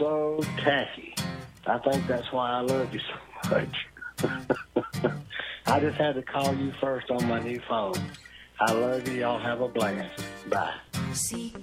so tacky. I think that's why I love you so much. I just had to call you first on my new phone. I love you. Y'all have a blast. Bye.